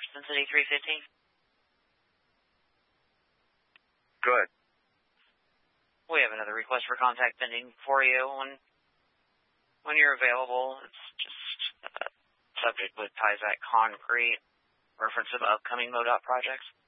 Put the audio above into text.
Jefferson City 315. Good. We have another request for contact pending for you when you're available. It's just subject with ties at concrete, reference of upcoming MoDOT projects.